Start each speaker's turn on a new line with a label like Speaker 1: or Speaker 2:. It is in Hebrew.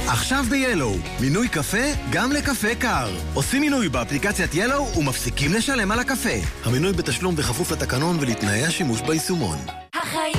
Speaker 1: עכשיו ב-Yellow, מינוי קפה גם לקפה קר. עושים מינוי באפליקציית Yellow ומפסיקים לשלם על הקפה. המינוי בתשלום בכפוף לתקנון ולתנאי השימוש ביישומון.